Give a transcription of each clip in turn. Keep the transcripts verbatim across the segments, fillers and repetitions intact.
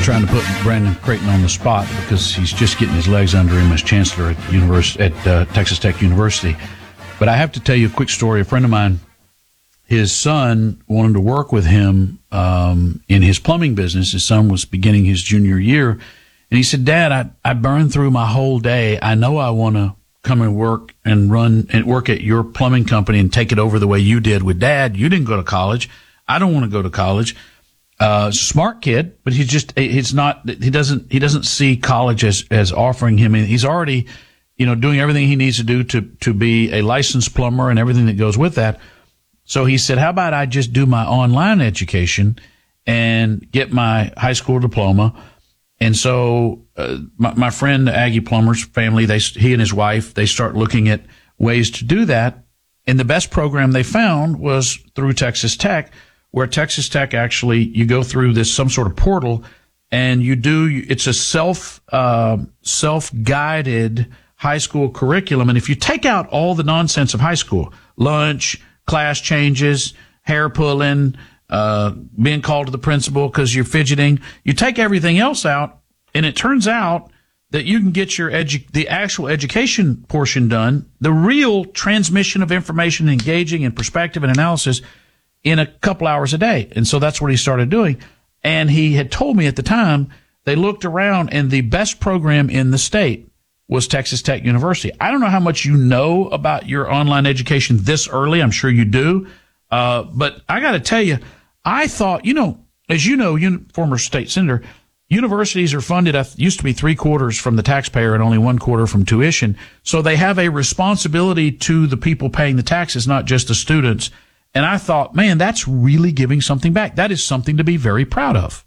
trying to put Brandon Creighton on the spot because he's just getting his legs under him as chancellor at univers- at uh, Texas Tech University. But I have to tell you a quick story. A friend of mine, his son wanted to work with him um, in his plumbing business. His son was beginning his junior year. And he said, Dad, I, I burned through my whole day. I know I want to come and work and run and work at your plumbing company and take it over the way you did with Dad. You didn't go to college. I don't want to go to college. Uh, smart kid, but he's just, he's not, he doesn't, he doesn't see college as, as offering him. He's already, you know, doing everything he needs to do to, to be a licensed plumber and everything that goes with that. So he said, how about I just do my online education and get my high school diploma? And so, uh, my, my friend, the Aggie Plumbers family, they, he and his wife, they start looking at ways to do that. And the best program they found was through Texas Tech, where Texas Tech actually, you go through this, some sort of portal, and you do, it's a self, uh, self-guided high school curriculum. And if you take out all the nonsense of high school, lunch, class changes, hair pulling, uh, being called to the principal because you're fidgeting, you take everything else out, and it turns out that you can get your edu- the actual education portion done, the real transmission of information, engaging and perspective and analysis in a couple hours a day. And so that's what he started doing. And he had told me at the time, they looked around and the best program in the state was Texas Tech University. I don't know how much you know about your online education this early. I'm sure you do. Uh, but I got to tell you, I thought, you know, as you know, you, former state senator, universities are funded, uh, used to be three quarters from the taxpayer and only one quarter from tuition. So they have a responsibility to the people paying the taxes, not just the students. And I thought, man, that's really giving something back. That is something to be very proud of.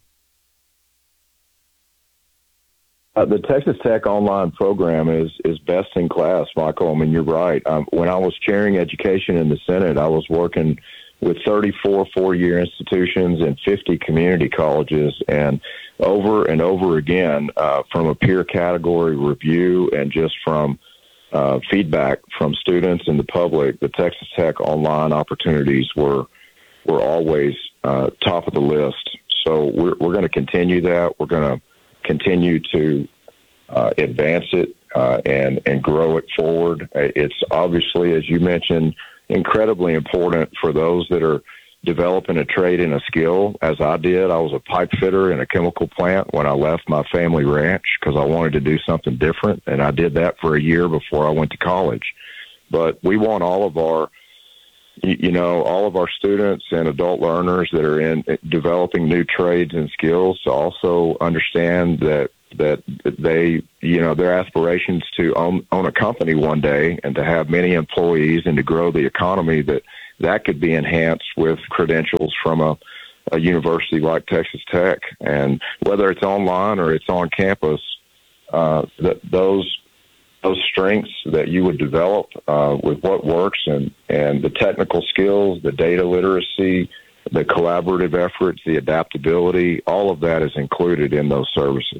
Uh, the Texas Tech online program is, is best in class, Michael. I mean, you're right. Um, when I was chairing education in the Senate, I was working with thirty-four four-year institutions and fifty community colleges. And over and over again, uh, from a peer category review and just from uh, feedback from students and the public, the Texas Tech online opportunities were were always uh, top of the list. So we're, we're going to continue that. We're going to continue to uh, advance it uh, and, and grow it forward. It's obviously, as you mentioned, incredibly important for those that are developing a trade and a skill, as I did. I was a pipe fitter in a chemical plant when I left my family ranch because I wanted to do something different, and I did that for a year before I went to college. But we want all of our, you know, all of our students and adult learners that are in developing new trades and skills to also understand that that they, you know, their aspirations to own, own a company one day and to have many employees and to grow the economy, that that could be enhanced with credentials from a, a university like Texas Tech. And whether it's online or it's on campus, uh, that those those strengths that you would develop uh, with what works and, and the technical skills, the data literacy, the collaborative efforts, the adaptability, all of that is included in those services.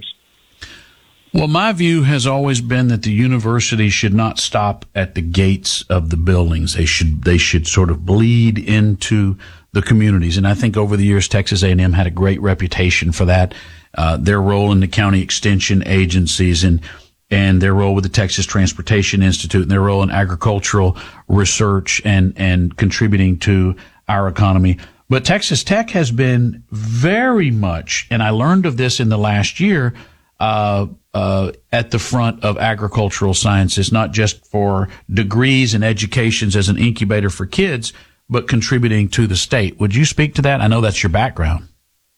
Well, my view has always been that the university should not stop at the gates of the buildings. They should they should sort of bleed into the communities. And I think over the years, Texas A and M had a great reputation for that. Uh, their role in the county extension agencies and and their role with the Texas Transportation Institute and their role in agricultural research and and contributing to our economy. But Texas Tech has been very much, and I learned of this in the last year, uh, uh, at the front of agricultural sciences, not just for degrees and educations as an incubator for kids, but contributing to the state. Would you speak to that? I know that's your background.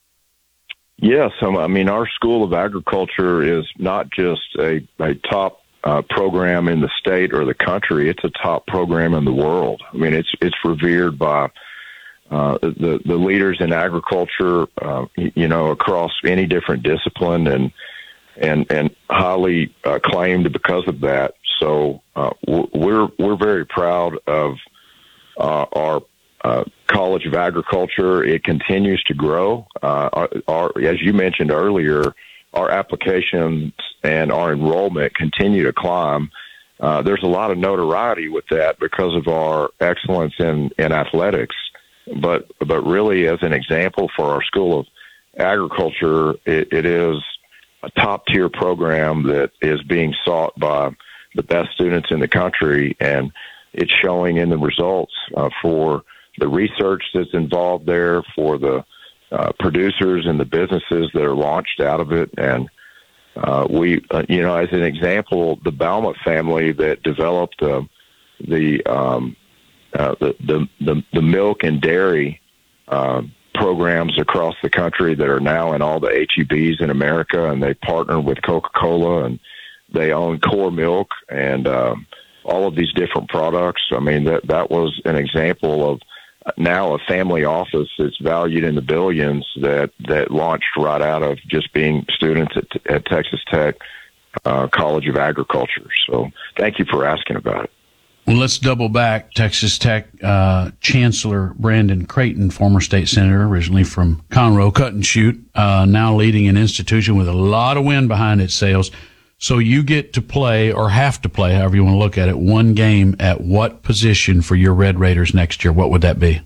Yes. I mean, our School of Agriculture is not just a, a top uh, program in the state or the country. It's a top program in the world. I mean, it's, it's revered by uh, the, the leaders in agriculture, uh, you know, across any different discipline, and, and, and highly uh, claimed because of that. So uh, we're, we're very proud of uh, our uh, College of Agriculture. It continues to grow. Uh, our, our, as you mentioned earlier, our applications and our enrollment continue to climb. Uh, there's a lot of notoriety with that because of our excellence in, in athletics. But but really, as an example for our School of agriculture, it, it is a top-tier program that is being sought by the best students in the country, and it's showing in the results uh, for the research that's involved there, for the uh, producers and the businesses that are launched out of it. And uh, we, uh, you know, as an example, the Balma family that developed uh, the, um, uh, the, the the the milk and dairy uh, programs across the country that are now in all the H E Bs in America, and they partner with Coca-Cola, and they own Core Milk and um, all of these different products. I mean, that that was an example of now a family office that's valued in the billions that, that launched right out of just being students at, at Texas Tech uh, College of Agriculture. So thank you for asking about it. Well, let's double back. Texas Tech uh, Chancellor Brandon Creighton, former state senator, originally from Conroe, cut and shoot, uh, now leading an institution with a lot of wind behind its sails. So you get to play, or have to play, however you want to look at it, one game at what position for your Red Raiders next year? What would that be?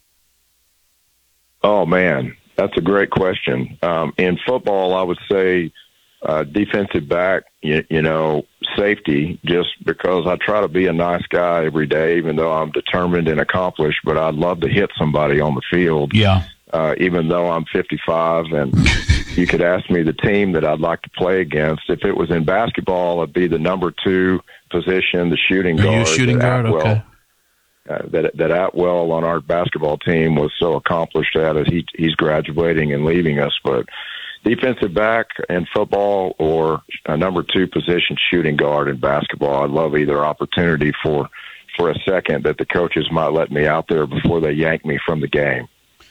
Oh, man, that's a great question. Um, in football, I would say uh, defensive back, you, you know, safety, just because I try to be a nice guy every day, even though I'm determined and accomplished, but I'd love to hit somebody on the field. Yeah. Uh, even though I'm fifty-five, and you could ask me the team that I'd like to play against. If it was in basketball, it'd be the number two position, the shooting Are guard. you a shooting guard? Atwell, okay. Uh, that that Atwell on our basketball team was so accomplished at it. He he's graduating and leaving us. But defensive back in football, or a number two position, shooting guard in basketball. I'd love either opportunity for for a second that the coaches might let me out there before they yank me from the game.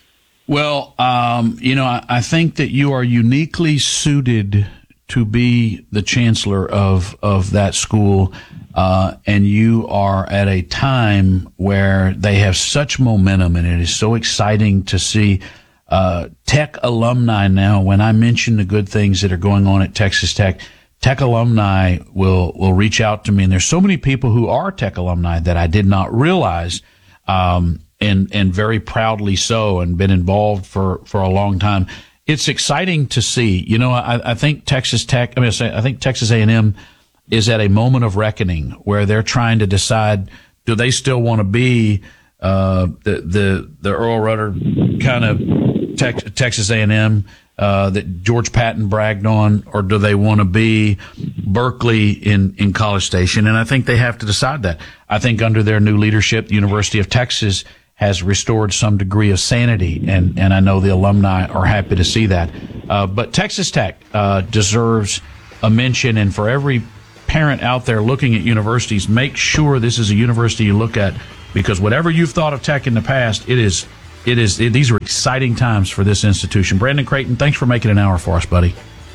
Well, um, you know, I, I think that you are uniquely suited to be the chancellor of, of that school, uh, and you are at a time where they have such momentum, and it is so exciting to see uh, Tech alumni now. When I mention the good things that are going on at Texas Tech, Tech alumni will will reach out to me, and there's so many people who are Tech alumni that I did not realize. Um, and, and very proudly so, and been involved for, for a long time. It's exciting to see. You know, I, I think Texas Tech, I mean, I think Texas A and M is at a moment of reckoning where they're trying to decide, do they still want to be, uh, the, the, the Earl Rudder kind of Tex, Texas A and M, uh, that George Patton bragged on, or do they want to be Berkeley in, in College Station? And I think they have to decide that. I think under their new leadership, the University of Texas has restored some degree of sanity, and, and I know the alumni are happy to see that. Uh, but Texas Tech uh, deserves a mention, and for every parent out there looking at universities, make sure this is a university you look at, because whatever you've thought of Tech in the past, it is, it is, it, these are exciting times for this institution. Brandon Creighton, thanks for making an hour for us, buddy.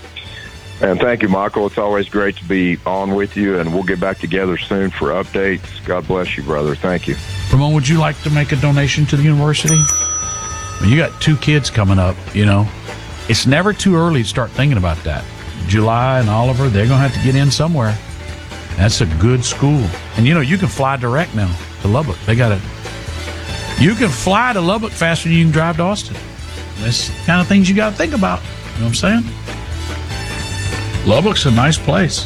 And thank you, Michael. It's always great to be on with you, and we'll get back together soon for updates. God bless you, brother. Thank you. Ramon, would you like to make a donation to the university? Well, you got two kids coming up, you know. It's never too early to start thinking about that. July and Oliver, they're going to have to get in somewhere. That's a good school. And, you know, you can fly direct now to Lubbock. They got it. You can fly to Lubbock faster than you can drive to Austin. That's the kind of things you got to think about. You know what I'm saying? Lubbock's a nice place.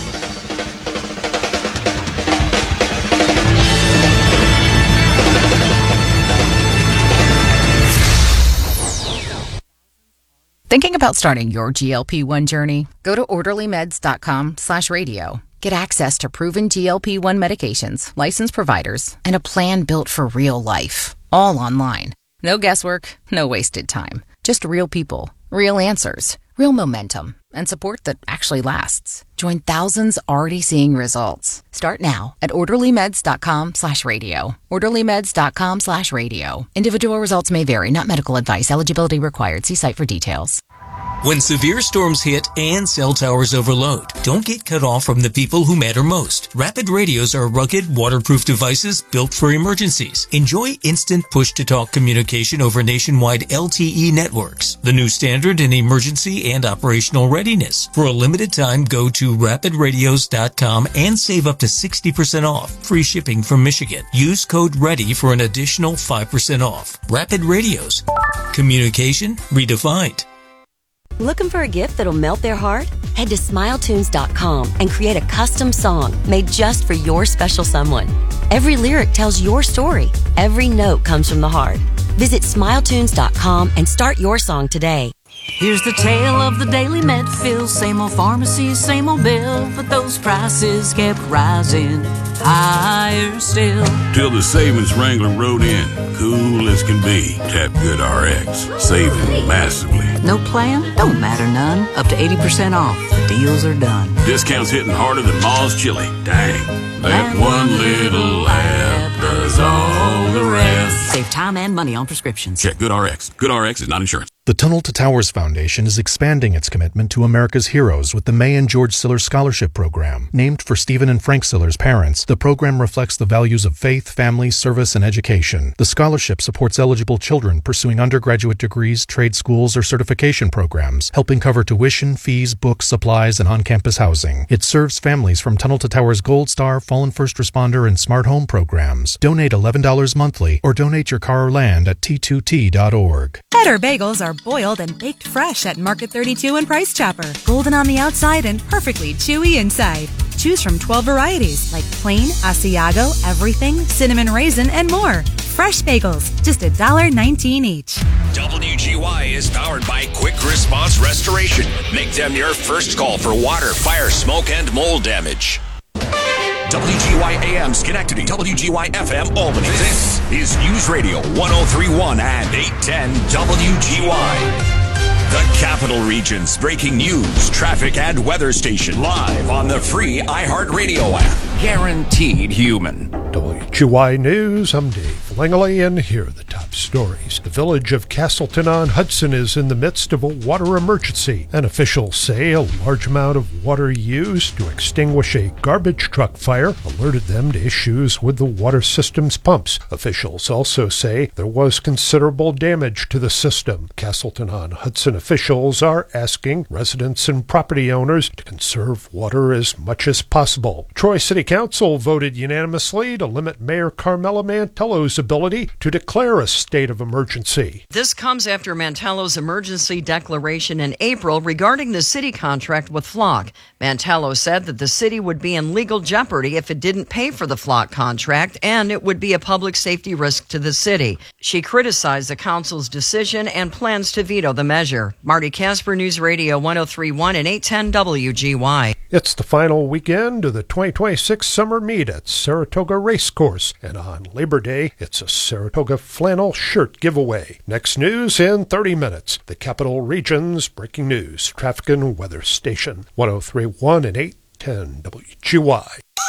Thinking about starting your G L P one journey? Go to orderlymeds.com slash radio. Get access to proven G L P one medications, licensed providers, and a plan built for real life. All online. No guesswork, no wasted time. Just real people, real answers, real momentum, and support that actually lasts. Join thousands already seeing results. Start now at orderlymeds.com slash radio. orderlymeds.com slash radio. Individual results may vary, not medical advice. Eligibility required. See site for details. When severe storms hit and cell towers overload, don't get cut off from the people who matter most. Rapid radios are rugged, waterproof devices built for emergencies. Enjoy instant push-to-talk communication over nationwide L T E networks, the new standard in emergency and operational readiness. For a limited time, go to rapid radios dot com and save up to sixty percent off. Free shipping from Michigan. Use code READY for an additional five percent off. Rapid Radios. Communication redefined. Looking for a gift that'll melt their heart? Head to smile tunes dot com and create a custom song made just for your special someone. Every lyric tells your story. Every note comes from the heart. Visit smile tunes dot com and start your song today. Here's the tale of the Daily Medfill. Same old pharmacy, same old bill, but those prices kept rising higher still. Till the savings Wrangler rode in, cool as can be. Tap Good R X, saving massively. No plan? Don't matter none. Up to eighty percent off. The deals are done. Discounts hitting harder than Ma's chili. Dang. That one little app does all the rest. Save time and money on prescriptions. Check Good R X. Good R X is not insurance. The Tunnel to Towers Foundation is expanding its commitment to America's heroes with the May and George Siller Scholarship Program. Named for Stephen and Frank Siller's parents, the program reflects the values of faith, family, service, and education. The scholarship supports eligible children pursuing undergraduate degrees, trade schools, or certification programs, helping cover tuition, fees, books, supplies, and on-campus housing. It serves families from Tunnel to Towers Gold Star, Fallen First Responder, and Smart Home programs. Donate eleven dollars monthly or donate your car or land at T two T dot org. Better bagels are boiled and baked fresh at Market thirty-two and Price Chopper. Golden on the outside and perfectly chewy inside. Choose from twelve varieties like plain, Asiago, everything, cinnamon raisin, and more. Fresh bagels, just one dollar and nineteen cents each. W G Y is powered by Quick Response Restoration. Make them your first call for water, fire, smoke, and mold damage. W G Y A M Schenectady, W G Y F M Albany. This is News Radio one oh three point one and eight ten W G Y. The Capital Region's breaking news, traffic, and weather station live on the free iHeartRadio app. Guaranteed human. W G Y News, I'm Dave Langley, and here are the top stories. The village of Castleton-on-Hudson is in the midst of a water emergency, and officials say a large amount of water used to extinguish a garbage truck fire alerted them to issues with the water system's pumps. Officials also say there was considerable damage to the system. Castleton-on-Hudson officials are asking residents and property owners to conserve water as much as possible. Troy City Council voted unanimously to limit Mayor Carmela Mantello's ability to declare a state of emergency. This comes after Mantello's emergency declaration in April regarding the city contract with Flock. Mantello said that the city would be in legal jeopardy if it didn't pay for the Flock contract, and it would be a public safety risk to the city. She criticized the council's decision and plans to veto the measure. Marty Casper, News Radio one oh three point one and eight ten W G Y. It's the final weekend of the twenty twenty-six summer meet at Saratoga Racecourse, and on Labor Day, it's a Saratoga flannel shirt giveaway. Next news in thirty minutes. The Capital Region's breaking news, traffic and weather station, one oh three point one and eight ten W G Y.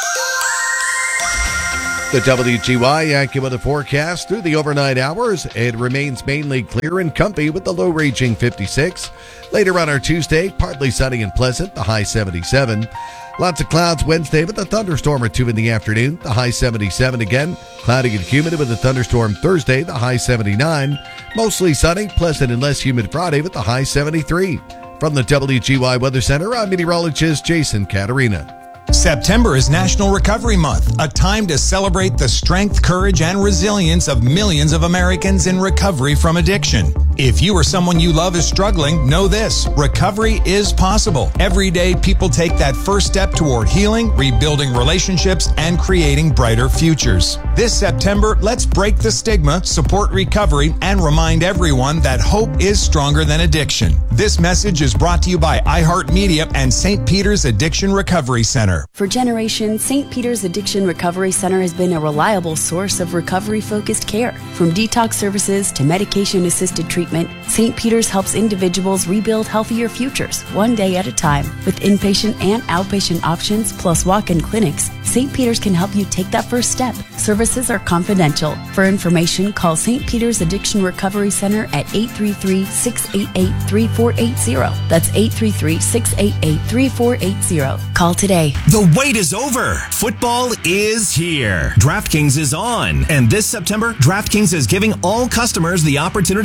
The W G Y AccuWeather forecast through the overnight hours. It remains mainly clear and comfy with the low reaching fifty-six. Later on our Tuesday, partly sunny and pleasant, the high seventy-seven. Lots of clouds Wednesday with a thunderstorm or two in the afternoon, the high seventy-seven again. Cloudy and humid with a thunderstorm Thursday, the high seventy-nine. Mostly sunny, pleasant and less humid Friday with the high seventy-three. From the W G Y Weather Center, I'm meteorologist Jason Caterina. September is National Recovery Month, a time to celebrate the strength, courage, and resilience of millions of Americans in recovery from addiction. If you or someone you love is struggling, know this: recovery is possible. Every day, people take that first step toward healing, rebuilding relationships, and creating brighter futures. This September, let's break the stigma, support recovery, and remind everyone that hope is stronger than addiction. This message is brought to you by iHeartMedia and Saint Peter's Addiction Recovery Center. For generations, Saint Peter's Addiction Recovery Center has been a reliable source of recovery-focused care. From detox services to medication-assisted treatment, Saint Peter's helps individuals rebuild healthier futures, one day at a time. With inpatient and outpatient options, plus walk-in clinics, Saint Peter's can help you take that first step. Services are confidential. For information, call Saint Peter's Addiction Recovery Center at eight three three, six eight eight, three four eight zero. That's eight three three, six eight eight, three four eight zero. Call today. The wait is over. Football is here. DraftKings is on. And this September, DraftKings is giving all customers the opportunity to get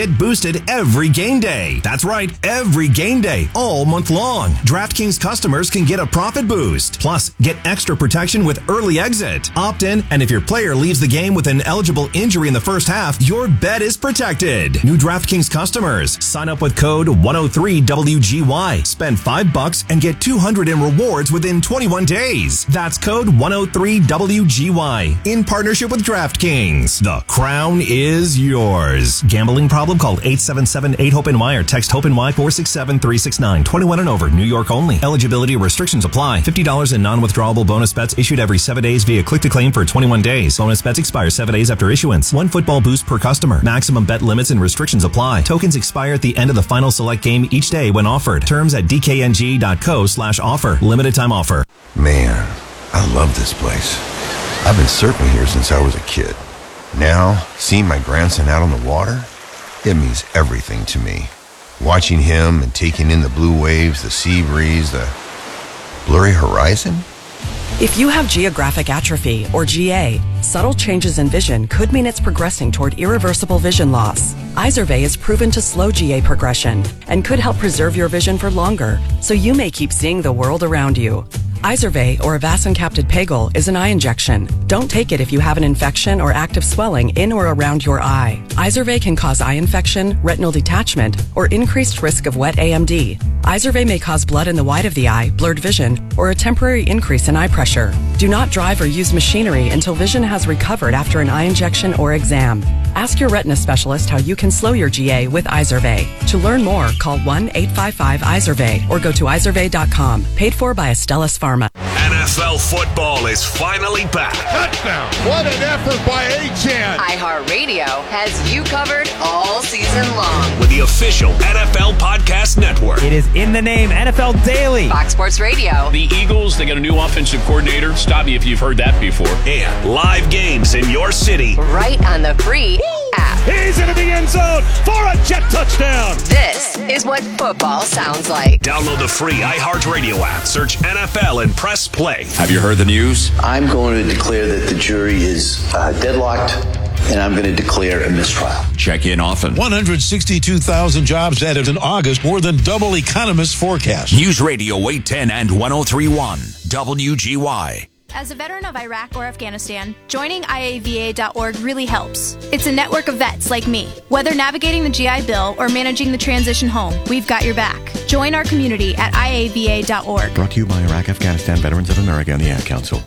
get boosted every game day. That's right, every game day, all month long. DraftKings customers can get a profit boost. Plus, get extra protection with early exit. Opt in, and if your player leaves the game with an eligible injury in the first half, your bet is protected. New DraftKings customers, sign up with code one oh three W G Y. Spend five bucks and get two hundred in rewards within twenty-one days. That's code one oh three W G Y. In partnership with DraftKings. The crown is yours. Gambling problem? Call eight seven seven eight hope N Y or text HOPE-NY four six seven three six nine. twenty-one and over. New York only. Eligibility restrictions apply. fifty dollars in non-withdrawable bonus bets issued every seven days via click-to-claim for twenty-one days. Bonus bets expire seven days after issuance. One football boost per customer. Maximum bet limits and restrictions apply. Tokens expire at the end of the final select game each day when offered. Terms at d k n g dot co slash offer. Limited time offer. Man, I love this place. I've been surfing here since I was a kid. Now, seeing my grandson out on the water, it means everything to me. Watching him and taking in the blue waves, the sea breeze, the blurry horizon. If you have geographic atrophy, or G A, subtle changes in vision could mean it's progressing toward irreversible vision loss. Izervay is proven to slow G A progression and could help preserve your vision for longer, so you may keep seeing the world around you. Izervay, or avacincaptad pegol, is an eye injection. Don't take it if you have an infection or active swelling in or around your eye. Izervay can cause eye infection, retinal detachment, or increased risk of wet A M D. Izervay may cause blood in the white of the eye, blurred vision, or a temporary increase in eye pressure. Do not drive or use machinery until vision has recovered after an eye injection or exam. Ask your retina specialist how you can slow your G A with Izervay. To learn more, call one eight five five Izervay or go to izervay dot com. Paid for by Astellas Pharma. N F L football is finally back. Touchdown! What an effort by Achane! iHeartRadio has you covered all season long with the official N F L Podcast Network. It is in the name, N F L Daily. Fox Sports Radio. The Eagles, they got a new offensive coordinator. Stop me if you've heard that before. And live games in your city. Right on the free Woo! app. He's into the end zone for a jet touchdown. This is what football sounds like. Download the free iHeartRadio app. Search N F L and press play. Have you heard the news? I'm going to declare that the jury is uh, deadlocked, and I'm going to declare a mistrial. Check in often. one hundred sixty-two thousand jobs added in August, more than double economists' forecast. News Radio eight ten and ten thirty-one W G Y. As a veteran of Iraq or Afghanistan, joining I A V A dot org really helps. It's a network of vets like me. Whether navigating the G I Bill or managing the transition home, we've got your back. Join our community at I A V A dot org. Brought to you by Iraq, Afghanistan Veterans of America and the Ad Council.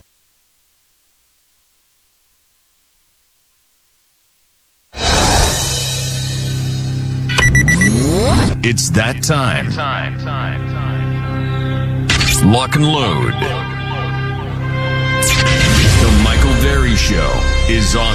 It's that time. time, time, time, time. Lock and load. The Michael Berry Show is on